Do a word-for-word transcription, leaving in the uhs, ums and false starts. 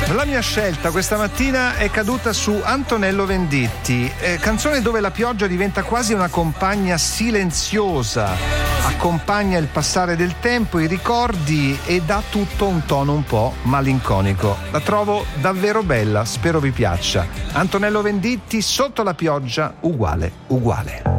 La mia scelta questa mattina è caduta su Antonello Venditti, eh, canzone dove la pioggia diventa quasi una compagna silenziosa, accompagna il passare del tempo, i ricordi e dà tutto un tono un po' malinconico. La trovo davvero bella, spero vi piaccia. Antonello Venditti, Sotto la pioggia, uguale, uguale.